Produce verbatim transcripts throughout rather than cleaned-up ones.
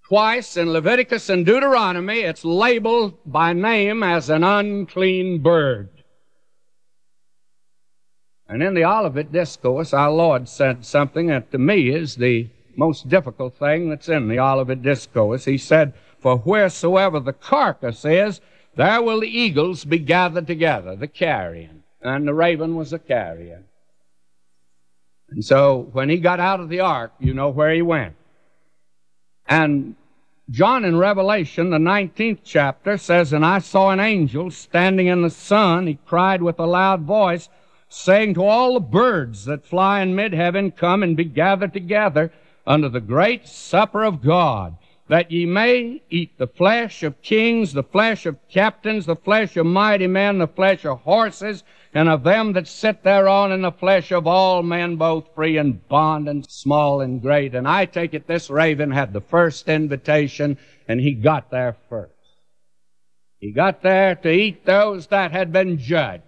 Twice in Leviticus and Deuteronomy, it's labeled by name as an unclean bird. And in the Olivet Discourse, our Lord said something that to me is the most difficult thing that's in the Olivet Discourse. He said, "For wheresoever the carcass is, there will the eagles be gathered together," the carrion. And the raven was a carrion. And so when he got out of the ark, you know where he went. And John in Revelation, the nineteenth chapter, says, "And I saw an angel standing in the sun. He cried with a loud voice, saying to all the birds that fly in mid-heaven, Come and be gathered together unto the great supper of God, that ye may eat the flesh of kings, the flesh of captains, the flesh of mighty men, the flesh of horses, and of them that sit thereon, and the flesh of all men, both free and bond, and small and great." And I take it this raven had the first invitation, and he got there first. He got there to eat those that had been judged.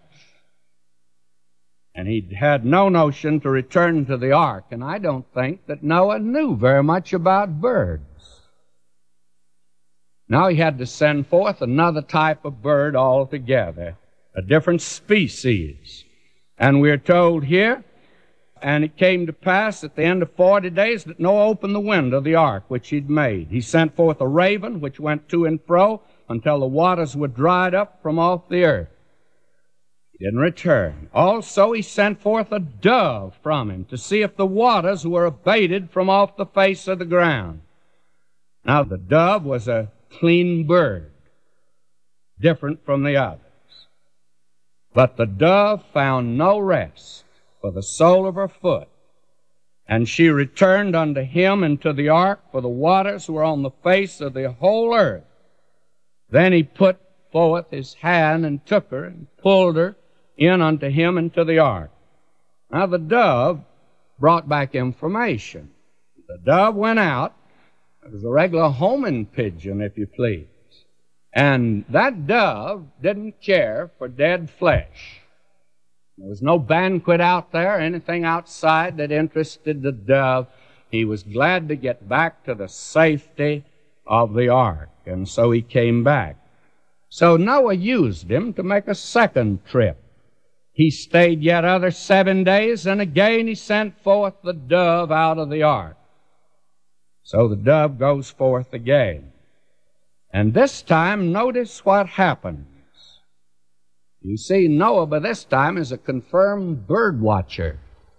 And he had no notion to return to the ark. And I don't think that Noah knew very much about birds. Now he had to send forth another type of bird altogether, a different species. And we're told here, "And it came to pass at the end of forty days that Noah opened the window of the ark which he'd made. He sent forth a raven which went to and fro until the waters were dried up from off the earth. He didn't return. Also he sent forth a dove from him to see if the waters were abated from off the face of the ground." Now the dove was a clean bird, different from the others. But the dove found no rest for the sole of her foot, and she returned unto him into the ark, for the waters were on the face of the whole earth. Then he put forth his hand and took her and pulled her in unto him into the ark. Now the dove brought back information. The dove went out. It was a regular homing pigeon, if you please. And that dove didn't care for dead flesh. There was no banquet out there, anything outside that interested the dove. He was glad to get back to the safety of the ark, and so he came back. So Noah used him to make a second trip. He stayed yet other seven days, and again he sent forth the dove out of the ark. So the dove goes forth again. And this time, notice what happens. You see, Noah by this time is a confirmed bird watcher.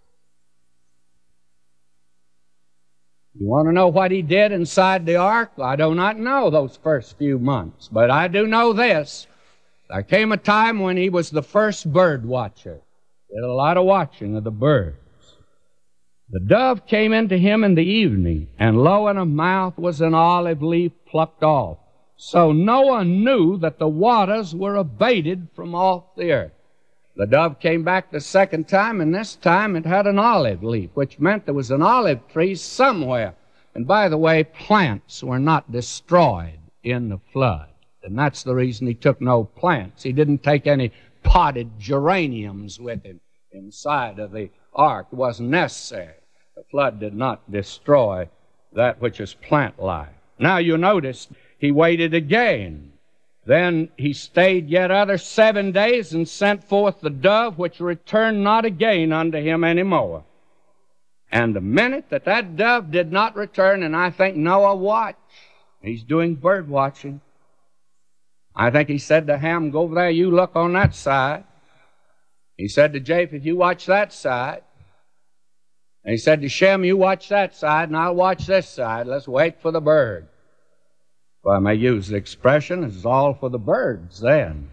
You want to know what he did inside the ark? I do not know those first few months, but I do know this. There came a time when he was the first bird watcher. He did a lot of watching of the birds. The dove came into him in the evening, and lo, in her mouth was an olive leaf plucked off. So Noah knew that the waters were abated from off the earth. The dove came back the second time, and this time it had an olive leaf, which meant there was an olive tree somewhere. And by the way, plants were not destroyed in the flood. And that's the reason he took no plants. He didn't take any potted geraniums with him inside of the ark. It wasn't necessary. The flood did not destroy that which is plant life. Now you notice he waited again. Then he stayed yet other seven days and sent forth the dove, which returned not again unto him any more. And the minute that that dove did not return, and I think Noah watched, he's doing bird watching. I think he said to Ham, "Go over there, you look on that side." He said to Japheth, "You watch that side." And he said to Shem, "You watch that side, and I'll watch this side. Let's wait for the bird." Well, I may use the expression, it's all for the birds then.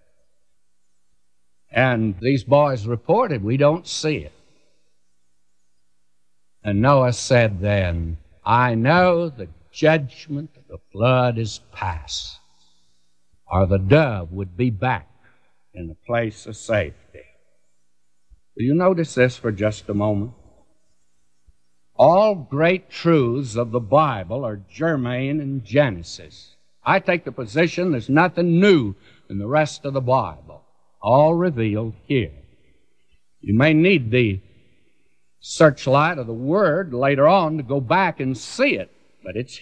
And these boys reported, "We don't see it." And Noah said then, "I know the judgment of the flood is past," or the dove would be back in a place of safety. Will you notice this for just a moment? All great truths of the Bible are germane in Genesis. I take the position there's nothing new in the rest of the Bible, all revealed here. You may need the searchlight of the Word later on to go back and see it, but it's